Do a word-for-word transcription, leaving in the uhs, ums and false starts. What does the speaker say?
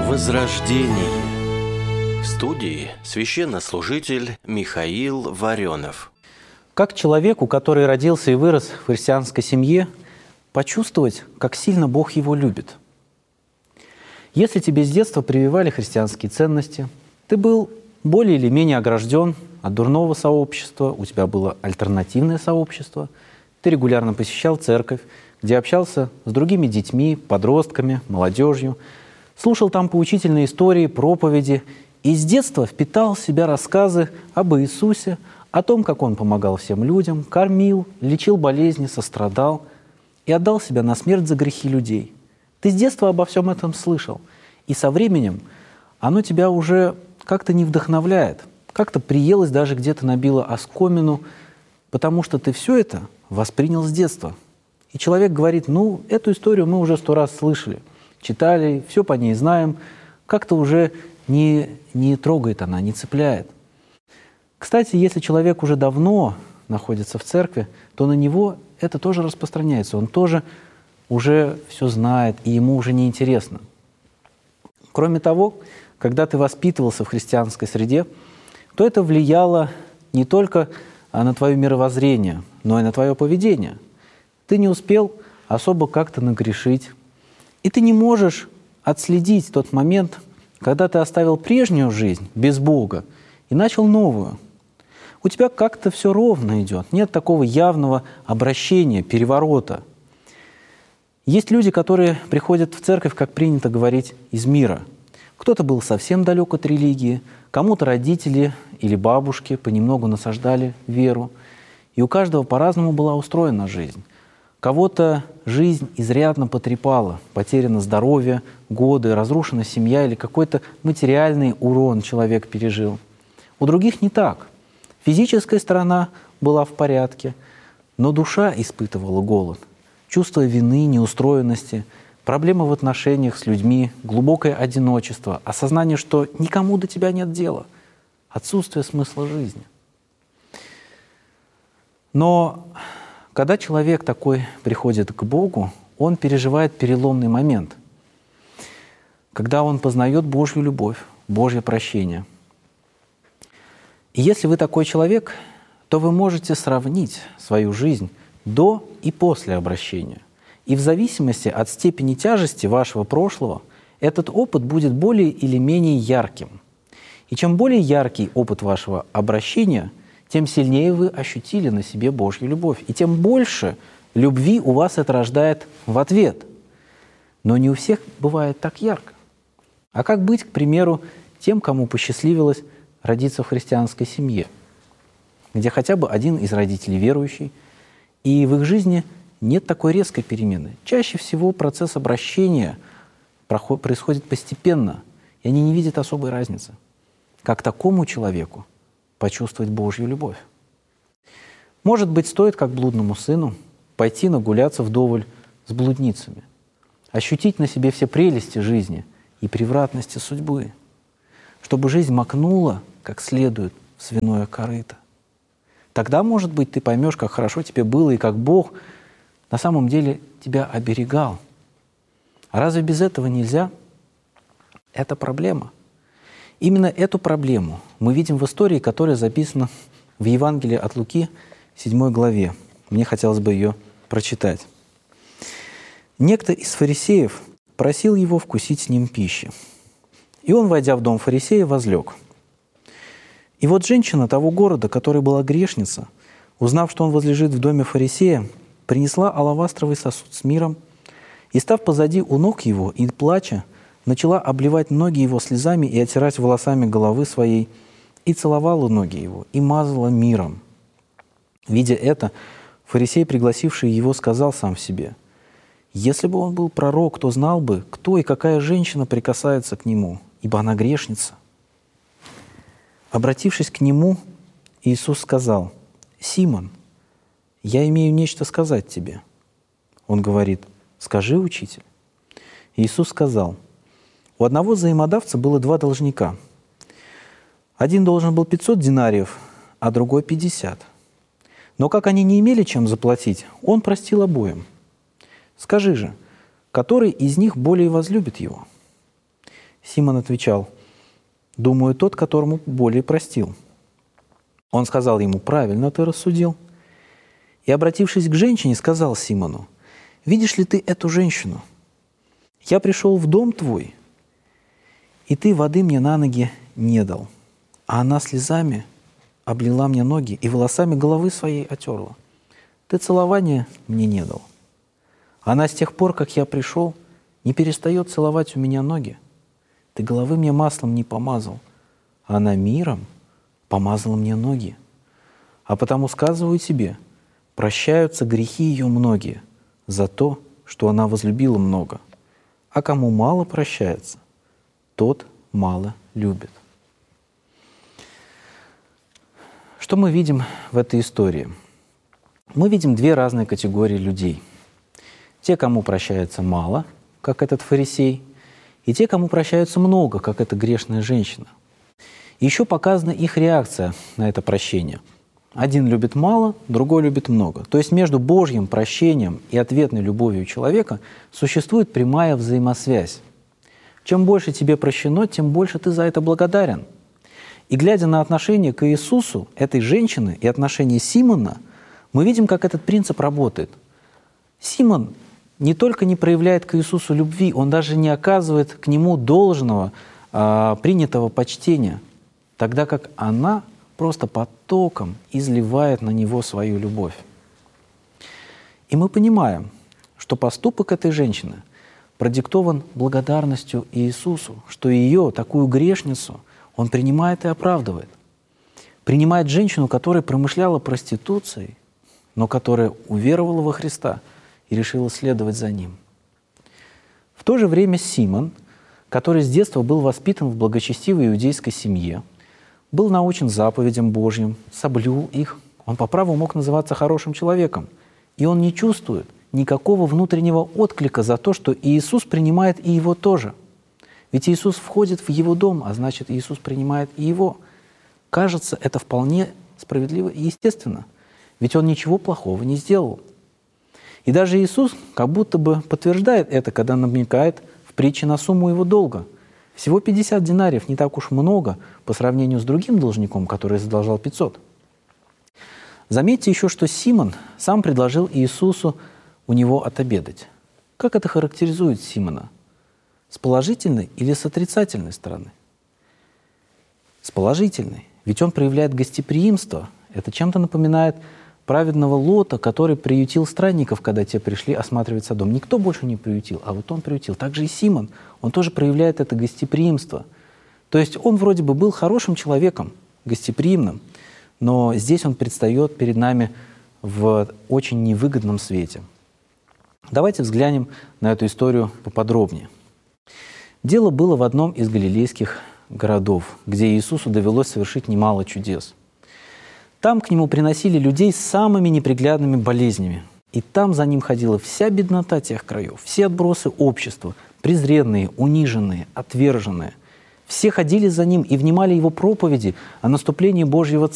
Возрождение. В студии священнослужитель Михаил Варенов. Как человеку, который родился и вырос в христианской семье, почувствовать, как сильно Бог его любит? Если тебе с детства прививали христианские ценности, ты был более или менее огражден от дурного сообщества, у тебя было альтернативное сообщество, ты регулярно посещал церковь, где общался с другими детьми, подростками, молодежью, слушал там поучительные истории, проповеди и с детства впитал в себя рассказы об Иисусе, о том, как Он помогал всем людям, кормил, лечил болезни, сострадал и отдал себя на смерть за грехи людей. Ты с детства обо всем этом слышал, и со временем оно тебя уже как-то не вдохновляет, как-то приелось, даже где-то набило оскомину, потому что ты все это воспринял с детства. И человек говорит: ну, эту историю мы уже сто раз слышали, читали, все по ней знаем, как-то уже не, не трогает она, не цепляет. Кстати, если человек уже давно находится в церкви, то на него это тоже распространяется, он тоже уже все знает, и ему уже неинтересно. Кроме того, когда ты воспитывался в христианской среде, то это влияло не только на твое мировоззрение, но и на твое поведение. Ты не успел особо как-то нагрешить, и ты не можешь отследить тот момент, когда ты оставил прежнюю жизнь без Бога и начал новую. У тебя как-то все ровно идет, нет такого явного обращения, переворота. Есть люди, которые приходят в церковь, как принято говорить, из мира. Кто-то был совсем далек от религии, кому-то родители или бабушки понемногу насаждали веру. И у каждого по-разному была устроена жизнь. Кого-то жизнь изрядно потрепала, потеряно здоровье, годы, разрушена семья или какой-то материальный урон человек пережил. У других не так. Физическая сторона была в порядке, но душа испытывала голод, чувство вины, неустроенности, проблемы в отношениях с людьми, глубокое одиночество, осознание, что никому до тебя нет дела, отсутствие смысла жизни. Но когда человек такой приходит к Богу, он переживает переломный момент, когда он познает Божью любовь, Божье прощение. И если вы такой человек, то вы можете сравнить свою жизнь до и после обращения. И в зависимости от степени тяжести вашего прошлого этот опыт будет более или менее ярким. И чем более яркий опыт вашего обращения, тем сильнее вы ощутили на себе Божью любовь, и тем больше любви у вас это рождает в ответ. Но не у всех бывает так ярко. А как быть, к примеру, тем, кому посчастливилось родиться в христианской семье, где хотя бы один из родителей верующий, и в их жизни нет такой резкой перемены? Чаще всего процесс обращения происходит постепенно, и они не видят особой разницы. Как такому человеку почувствовать Божью любовь? Может быть, стоит, как блудному сыну, пойти нагуляться вдоволь с блудницами, ощутить на себе все прелести жизни и превратности судьбы, чтобы жизнь макнула как следует в свиное корыто. Тогда, может быть, ты поймешь, как хорошо тебе было и как Бог на самом деле тебя оберегал. А разве без этого нельзя? Это проблема. Именно эту проблему мы видим в истории, которая записана в Евангелии от Луки, седьмой главе. Мне хотелось бы ее прочитать. «Некто из фарисеев просил его вкусить с ним пищи. И он, войдя в дом фарисея, возлег. И вот женщина того города, которая была грешница, узнав, что он возлежит в доме фарисея, принесла алавастровый сосуд с миром и, став позади у ног его и плача, начала обливать ноги его слезами и отирать волосами головы своей, и целовала ноги его, и мазала миром. Видя это, фарисей, пригласивший его, сказал сам в себе: «Если бы он был пророк, то знал бы, кто и какая женщина прикасается к нему, ибо она грешница». Обратившись к нему, Иисус сказал: «Симон, я имею нечто сказать тебе». Он говорит: «Скажи, учитель». Иисус сказал: «У одного взаимодавца было два должника. Один должен был пятьсот динариев, а другой пятьдесят. Но как они не имели чем заплатить, он простил обоим. Скажи же, который из них более возлюбит его?» Симон отвечал: «Думаю, тот, которому более простил». Он сказал ему: «Правильно ты рассудил». И, обратившись к женщине, сказал Симону: «Видишь ли ты эту женщину? Я пришел в дом твой, и ты воды мне на ноги не дал, а она слезами облила мне ноги и волосами головы своей отерла. Ты целования мне не дал. Она с тех пор, как я пришел, не перестает целовать у меня ноги. Ты головы мне маслом не помазал, а она миром помазала мне ноги. А потому сказываю тебе, прощаются грехи ее многие за то, что она возлюбила много. А кому мало прощается, тот мало любит». Что мы видим в этой истории? Мы видим две разные категории людей. Те, кому прощается мало, как этот фарисей, и те, кому прощаются много, как эта грешная женщина. И еще показана их реакция на это прощение. Один любит мало, другой любит много. То есть между Божьим прощением и ответной любовью человека существует прямая взаимосвязь. Чем больше тебе прощено, тем больше ты за это благодарен. И глядя на отношение к Иисусу, этой женщины, и отношение Симона, мы видим, как этот принцип работает. Симон не только не проявляет к Иисусу любви, он даже не оказывает к Нему должного, а, принятого почтения, тогда как она просто потоком изливает на Него свою любовь. И мы понимаем, что поступок этой женщины продиктован благодарностью Иисусу, что ее, такую грешницу, Он принимает и оправдывает. Принимает женщину, которая промышляла проституцией, но которая уверовала во Христа и решила следовать за Ним. В то же время Симон, который с детства был воспитан в благочестивой иудейской семье, был научен заповедям Божьим, соблюл их, он по праву мог называться хорошим человеком, и он не чувствует никакого внутреннего отклика за то, что Иисус принимает и его тоже. Ведь Иисус входит в его дом, а значит, Иисус принимает и его. Кажется, это вполне справедливо и естественно, ведь он ничего плохого не сделал. И даже Иисус как будто бы подтверждает это, когда намекает в притче на сумму его долга. Всего пятьдесят динариев, не так уж много по сравнению с другим должником, который задолжал пятьсот. Заметьте еще, что Симон сам предложил Иисусу у него отобедать. Как это характеризует Симона? С положительной или с отрицательной стороны? С положительной. Ведь он проявляет гостеприимство. Это чем-то напоминает праведного Лота, который приютил странников, когда те пришли осматривать Содом. Никто больше не приютил, а вот он приютил. Также и Симон. Он тоже проявляет это гостеприимство. То есть он вроде бы был хорошим человеком, гостеприимным, но здесь он предстает перед нами в очень невыгодном свете. Давайте взглянем на эту историю поподробнее. Дело было в одном из галилейских городов, где Иисусу довелось совершить немало чудес. Там к Нему приносили людей с самыми неприглядными болезнями. И там за Ним ходила вся беднота тех краев, все отбросы общества, презренные, униженные, отверженные. Все ходили за Ним и внимали Его проповеди о наступлении Божьего